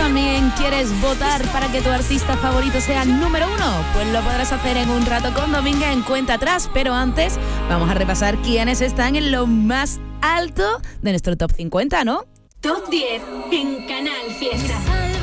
también quieres votar para que tu artista favorito sea número 1, pues lo podrás hacer en un rato con Dominga en Cuenta Atrás. Pero antes vamos a repasar quiénes están en lo más alto de nuestro Top 50, ¿no? Top 10 en Canal Fiesta.